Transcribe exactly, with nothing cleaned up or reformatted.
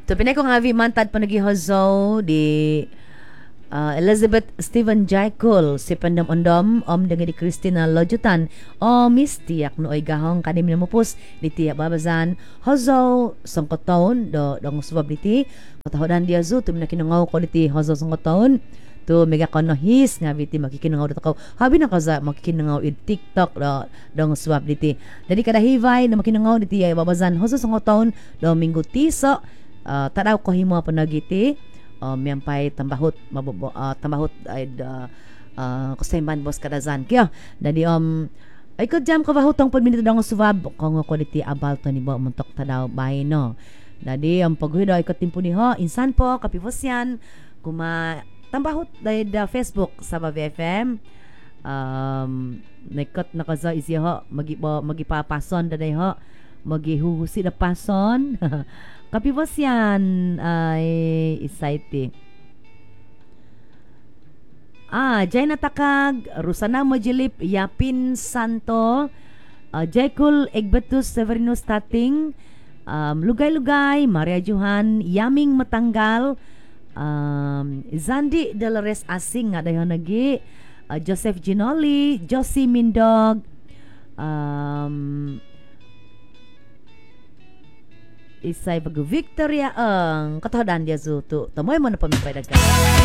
To pinay ko nga vi mantad pa nagihozo di uh, Elizabeth Stephen Jaikul si Pandam Ondom om dengan di Christina Lojutan o Miss Tiyak nooy gahong kanim na mupus di Tiyak babazan hozo sangkotaon do dong subab diti katahodan dia zu to minakinangaw ko diti hozo sangkotaon to mega kono his nga biti makikinangaw dito ko habi na kaza makikinangaw i TikTok do dong swap diti jadi kada hivay na makinangaw diti ay babazan hozo sangkotaon do minggu tiso uh, tadaw ko himo panagiti uh, miyampay tambahut mabobo uh, tambahut ay uh, uh, kusayman bos kadazan kya dadi um ay ko jam ko bahutong pud minito dong swab ko ko diti abal to ni bo muntok tadaw bay no dadi ang um, paghudo ay ko timpo ni ho insan po kapivosyan kuma tambahut dahil da Facebook sa Bavi F M um, naikot na kaza isya ho magipo magipapason daday ho magihuhusi na pason kapivosyan ay isayti ah jay natakag Rusana Mojilip Yapin Santo uh, Jaikul Egbetus Severino Stating um, Lugay-Lugay Maria Johan Yaming Matanggal Um, Zandi Dolores Asing nga dayon nagi uh, Joseph Ginoli, Josie Mindog, um, isay bago Victoria ang katahodan dia zu tu tamoy mo na pamipay dagan